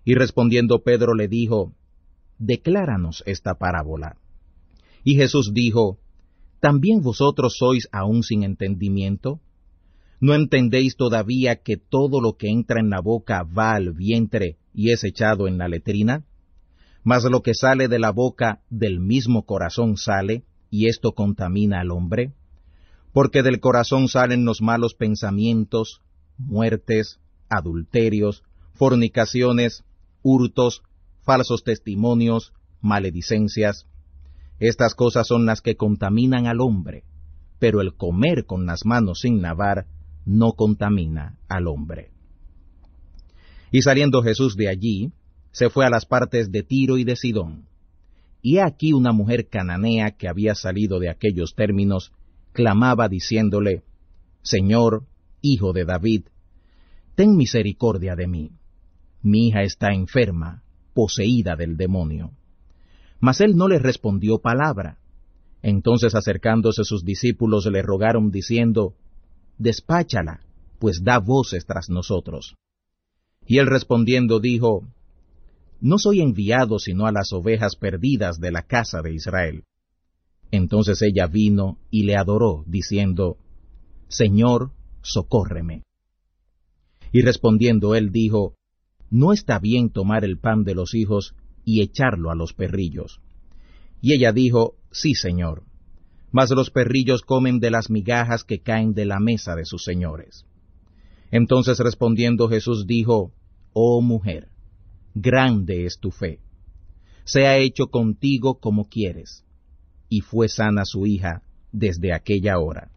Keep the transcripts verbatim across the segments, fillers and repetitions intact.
Y respondiendo Pedro le dijo, decláranos esta parábola. Y Jesús dijo, ¿también vosotros sois aún sin entendimiento? ¿No entendéis todavía que todo lo que entra en la boca va al vientre y es echado en la letrina? Mas lo que sale de la boca del mismo corazón sale, y esto contamina al hombre. Porque del corazón salen los malos pensamientos, muertes, adulterios, fornicaciones, hurtos, falsos testimonios, maledicencias. Estas cosas son las que contaminan al hombre, pero el comer con las manos sin lavar no contamina al hombre. Y saliendo Jesús de allí, se fue a las partes de Tiro y de Sidón. Y he aquí una mujer cananea que había salido de aquellos términos, clamaba diciéndole, Señor, Hijo de David, ten misericordia de mí. Mi hija está enferma, poseída del demonio. Mas él no le respondió palabra. Entonces acercándose sus discípulos le rogaron diciendo, despáchala, pues da voces tras nosotros. Y él respondiendo dijo, no soy enviado sino a las ovejas perdidas de la casa de Israel. Entonces ella vino y le adoró, diciendo, Señor, socórreme. Y respondiendo él dijo, no está bien tomar el pan de los hijos y echarlo a los perrillos. Y ella dijo, sí, Señor, mas los perrillos comen de las migajas que caen de la mesa de sus señores. Entonces respondiendo Jesús dijo, oh mujer, grande es tu fe, sea hecho contigo como quieres. Y fue sana su hija desde aquella hora.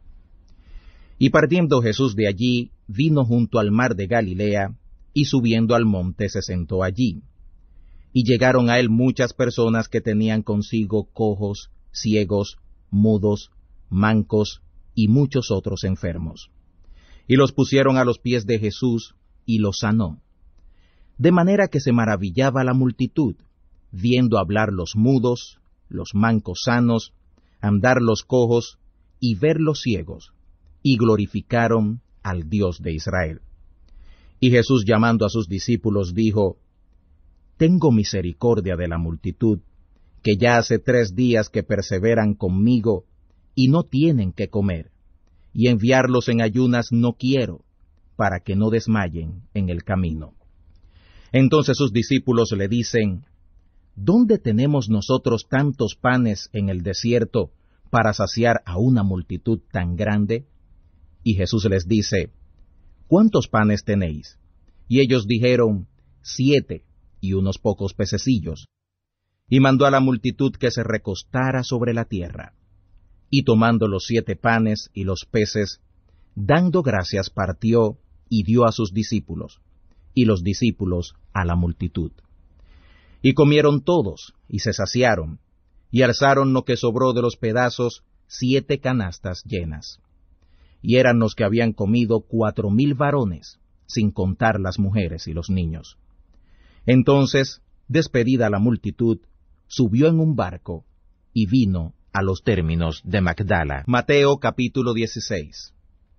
Y partiendo Jesús de allí, vino junto al mar de Galilea, y subiendo al monte se sentó allí. Y llegaron a él muchas personas que tenían consigo cojos, ciegos, mudos, mancos, y muchos otros enfermos. Y los pusieron a los pies de Jesús, y los sanó. De manera que se maravillaba la multitud, viendo hablar los mudos, los mancos sanos, andar los cojos, y ver los ciegos, y glorificaron al Dios de Israel. Y Jesús llamando a sus discípulos dijo, tengo misericordia de la multitud, que ya hace tres días que perseveran conmigo, y no tienen que comer, y enviarlos en ayunas no quiero, para que no desmayen en el camino. Entonces sus discípulos le dicen, ¿dónde tenemos nosotros tantos panes en el desierto para saciar a una multitud tan grande? Y Jesús les dice, ¿cuántos panes tenéis? Y ellos dijeron, siete, y unos pocos pececillos. Y mandó a la multitud que se recostara sobre la tierra. Y tomando los siete panes y los peces, dando gracias partió y dio a sus discípulos, y los discípulos a la multitud. Y comieron todos, y se saciaron, y alzaron lo que sobró de los pedazos, siete canastas llenas. Y eran los que habían comido cuatro mil varones, sin contar las mujeres y los niños. Entonces, despedida la multitud, subió en un barco, y vino a los términos de Magdala. Mateo capítulo dieciséis.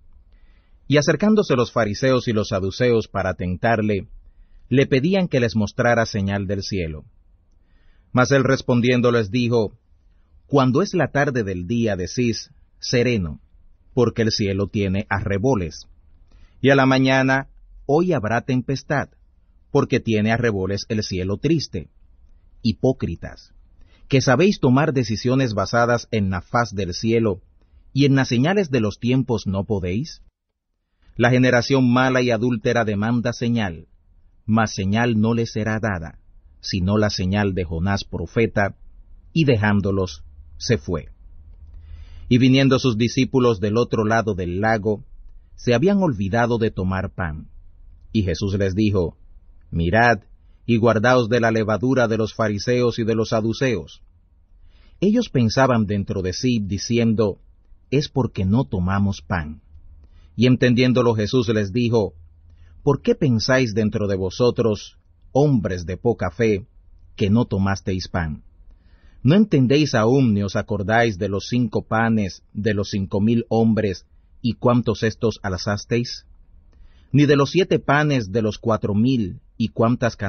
Y acercándose los fariseos y los saduceos para tentarle, le pedían que les mostrara señal del cielo. Mas él respondiendo les dijo, cuando es la tarde del día decís, sereno, porque el cielo tiene arreboles. Y a la mañana, hoy habrá tempestad, porque tiene arreboles el cielo triste. Hipócritas, que sabéis tomar decisiones basadas en la faz del cielo, y en las señales de los tiempos no podéis. La generación mala y adúltera demanda señal, mas señal no le será dada, sino la señal de Jonás profeta, y dejándolos, se fue. Y viniendo sus discípulos del otro lado del lago, se habían olvidado de tomar pan. Y Jesús les dijo, mirad, y guardaos de la levadura de los fariseos y de los saduceos. Ellos pensaban dentro de sí, diciendo, es porque no tomamos pan. Y entendiéndolo Jesús les dijo, ¿por qué pensáis dentro de vosotros, hombres de poca fe, que no tomasteis pan? ¿No entendéis aún ni os acordáis de los cinco panes de los cinco mil hombres, y cuántos estos alzasteis? Ni de los siete panes de los cuatro mil, y cuántas